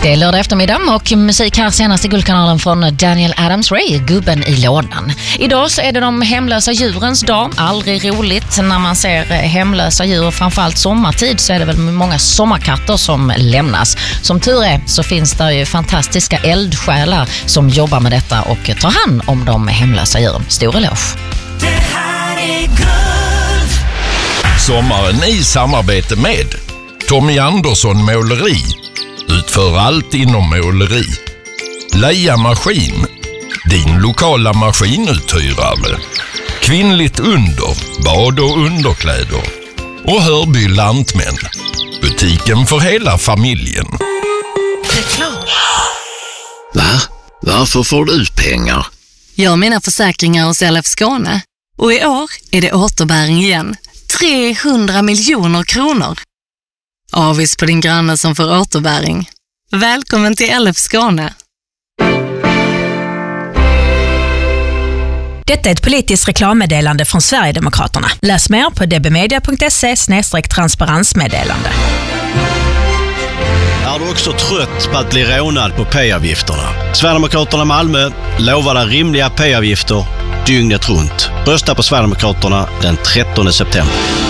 Det är lördag eftermiddag och musik här senast i Guldkanalen från Daniel Adams-Ray, Gubben i lådan. Idag så är det de hemlösa djurens dag. Aldrig roligt när man ser hemlösa djur, framförallt sommartid så är det väl många sommarkatter som lämnas. Som tur är så finns det ju fantastiska eldsjälar som jobbar med detta och tar hand om de hemlösa djuren. Stor eloge. Det här är Guld. Sommaren i samarbete med Tommy Andersson Måleri. Utför allt inom måleri. Leia Maskin. Din lokala maskinuthyrare. Kvinnligt under. Bad- och underkläder. Och Hörby Lantmän. Butiken för hela familjen. Va? Varför får du ut pengar? Jag har mina försäkringar hos LF Skåne. Och i år är det återbäring igen. 300 miljoner kronor. Avis på din granne som får återbäring. Välkommen till LF Skåne. Detta är ett politiskt reklammeddelande från Sverigedemokraterna. Läs mer på dbmedia.se/transparensmeddelande. Är du också trött på att bli rånad på p-avgifterna? Sverigedemokraterna Malmö lovar dig rimliga p-avgifter dygnet runt. Rösta på Sverigedemokraterna den 13 september.